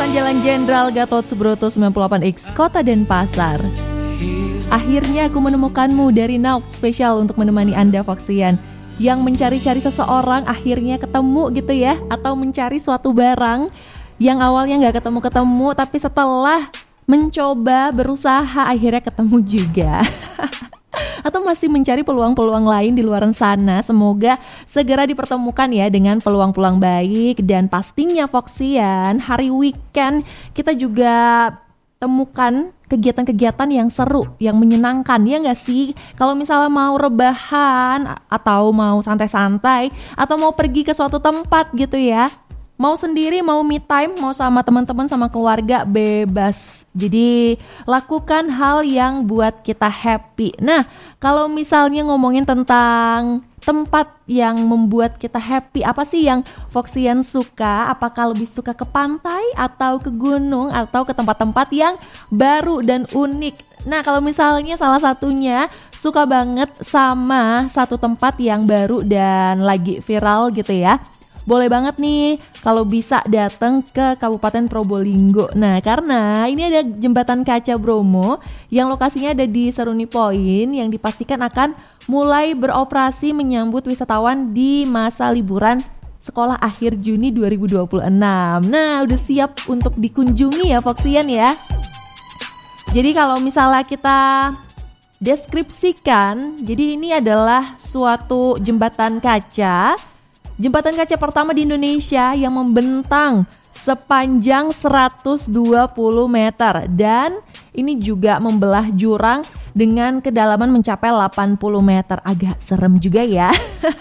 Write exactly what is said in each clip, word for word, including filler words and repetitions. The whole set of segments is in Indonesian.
Jalan Jenderal Gatot Subroto sembilan puluh delapan X, Kota Denpasar. Akhirnya aku menemukanmu dari Now spesial untuk menemani Anda Foxian yang mencari-cari seseorang, akhirnya ketemu gitu ya, atau mencari suatu barang yang awalnya gak ketemu-ketemu, tapi setelah mencoba, berusaha, akhirnya ketemu juga. Atau masih mencari peluang-peluang lain di luar sana. Semoga segera dipertemukan ya dengan peluang-peluang baik. Dan pastinya Foxian, hari weekend kita juga temukan kegiatan-kegiatan yang seru, yang menyenangkan, ya nggak sih? Kalau misalnya mau rebahan, atau mau santai-santai, atau mau pergi ke suatu tempat gitu ya, mau sendiri, mau me time, mau sama teman-teman, sama keluarga, bebas. Jadi lakukan hal yang buat kita happy. Nah, kalau misalnya ngomongin tentang tempat yang membuat kita happy, apa sih yang Foxian suka? Apakah lebih suka ke pantai, atau ke gunung, atau ke tempat-tempat yang baru dan unik? Nah, kalau misalnya salah satunya suka banget sama satu tempat yang baru dan lagi viral gitu ya, boleh banget nih kalau bisa datang ke Kabupaten Probolinggo. Nah, karena ini ada jembatan kaca Bromo yang lokasinya ada di Seruni Point yang dipastikan akan mulai beroperasi menyambut wisatawan di masa liburan sekolah akhir Juni dua ribu dua puluh enam. Nah, udah siap untuk dikunjungi ya Foxian ya. Jadi kalau misalnya kita deskripsikan, jadi ini adalah suatu jembatan kaca Jembatan kaca pertama di Indonesia yang membentang sepanjang seratus dua puluh meter dan ini juga membelah jurang dengan kedalaman mencapai delapan puluh meter. Agak serem juga ya.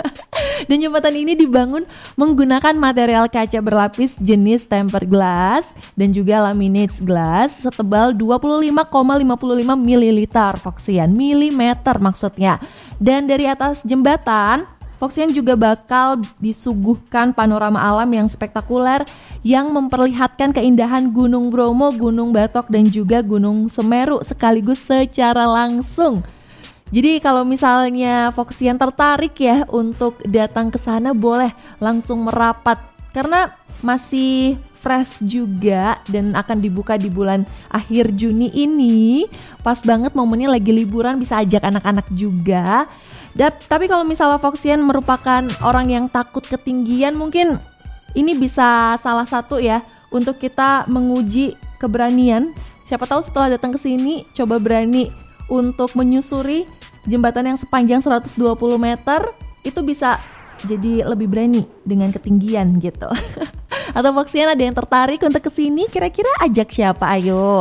Dan jembatan ini dibangun menggunakan material kaca berlapis jenis tempered glass dan juga laminated glass setebal dua puluh lima koma lima lima mililiter Foxian, milimeter maksudnya. Dan dari atas jembatan Foxian juga bakal disuguhkan panorama alam yang spektakuler yang memperlihatkan keindahan Gunung Bromo, Gunung Batok, dan juga Gunung Semeru sekaligus secara langsung. Jadi kalau misalnya Foxian tertarik ya untuk datang ke sana, boleh langsung merapat karena masih fresh juga dan akan dibuka di bulan akhir Juni ini. Pas banget momennya lagi liburan, bisa ajak anak-anak juga. Da- tapi kalau misalnya Foxian merupakan orang yang takut ketinggian, mungkin ini bisa salah satu ya untuk kita menguji keberanian. Siapa tahu setelah datang ke sini coba berani untuk menyusuri jembatan yang sepanjang seratus dua puluh meter, itu bisa jadi lebih berani dengan ketinggian gitu. Atau Foxian ada yang tertarik untuk ke sini, kira-kira ajak siapa? Ayo.